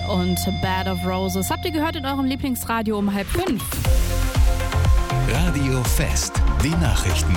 und Bed of Roses. Habt ihr gehört in eurem Lieblingsradio um 4:30? Radio Fest, die Nachrichten.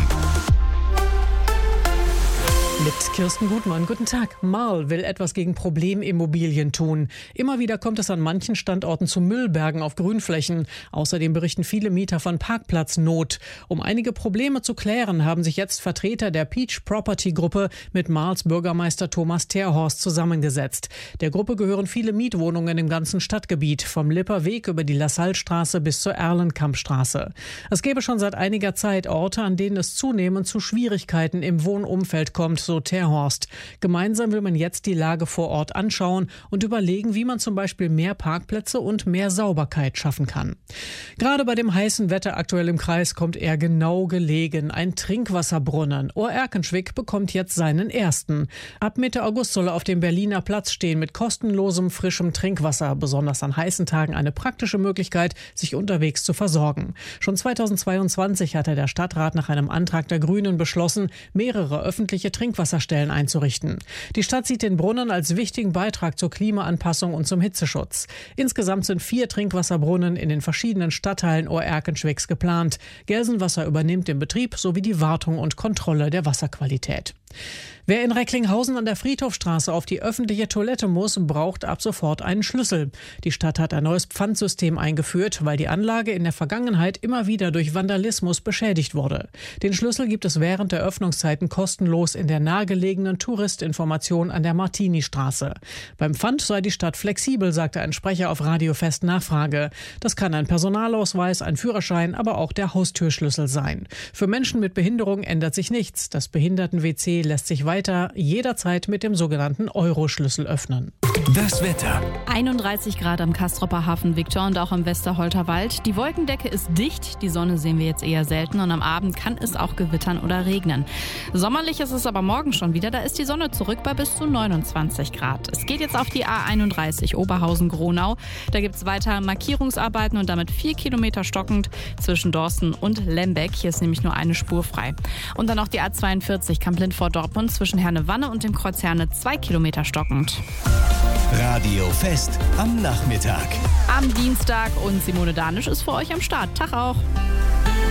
Mit Kirsten Gutmann. Guten Tag. Marl will etwas gegen Problemimmobilien tun. Immer wieder kommt es an manchen Standorten zu Müllbergen auf Grünflächen. Außerdem berichten viele Mieter von Parkplatznot. Um einige Probleme zu klären, haben sich jetzt Vertreter der Peach Property Gruppe mit Marls Bürgermeister Thomas Terhorst zusammengesetzt. Der Gruppe gehören viele Mietwohnungen im ganzen Stadtgebiet, vom Lipper Weg über die Lassallestraße bis zur Erlenkampstraße. Es gäbe schon seit einiger Zeit Orte, an denen es zunehmend zu Schwierigkeiten im Wohnumfeld kommt, so Terhorst. Gemeinsam will man jetzt die Lage vor Ort anschauen und überlegen, wie man zum Beispiel mehr Parkplätze und mehr Sauberkeit schaffen kann. Gerade bei dem heißen Wetter aktuell im Kreis kommt er genau gelegen. Ein Trinkwasserbrunnen. Ohr-Erkenschwick bekommt jetzt seinen ersten. Ab Mitte August soll er auf dem Berliner Platz stehen mit kostenlosem, frischem Trinkwasser. Besonders an heißen Tagen eine praktische Möglichkeit, sich unterwegs zu versorgen. Schon 2022 hatte der Stadtrat nach einem Antrag der Grünen beschlossen, mehrere öffentliche Trinkwasserstellen einzurichten. Die Stadt sieht den Brunnen als wichtigen Beitrag zur Klimaanpassung und zum Hitzeschutz. Insgesamt sind 4 Trinkwasserbrunnen in den verschiedenen Stadtteilen Ohr-Erkenschwicks geplant. Gelsenwasser übernimmt den Betrieb sowie die Wartung und Kontrolle der Wasserqualität. Wer in Recklinghausen an der Friedhofstraße auf die öffentliche Toilette muss, braucht ab sofort einen Schlüssel. Die Stadt hat ein neues Pfandsystem eingeführt, weil die Anlage in der Vergangenheit immer wieder durch Vandalismus beschädigt wurde. Den Schlüssel gibt es während der Öffnungszeiten kostenlos in der nahegelegenen Touristinformation an der Martini-Straße. Beim Pfand sei die Stadt flexibel, sagte ein Sprecher auf Radio Fest Nachfrage. Das kann ein Personalausweis, ein Führerschein, aber auch der Haustürschlüssel sein. Für Menschen mit Behinderung ändert sich nichts. Das Behinderten-WC lässt sich weiter jederzeit mit dem sogenannten Euro-Schlüssel öffnen. Das Wetter. 31 Grad am Castropper Hafen Viktor und auch im Westerholter Wald. Die Wolkendecke ist dicht, die Sonne sehen wir jetzt eher selten und am Abend kann es auch gewittern oder regnen. Sommerlich ist es aber morgen schon wieder, da ist die Sonne zurück bei bis zu 29 Grad. Es geht jetzt auf die A31 Oberhausen-Gronau. Da gibt es weiter Markierungsarbeiten und damit 4 Kilometer stockend zwischen Dorsten und Lembeck. Hier ist nämlich nur eine Spur frei. Und dann noch die A42 Kamp-Lindfort-Dortmund zwischen Herne-Wanne und dem Kreuz Herne 2 Kilometer stockend. Radio Fest am Nachmittag. Am Dienstag und Simone Danisch ist für euch am Start. Tag auch.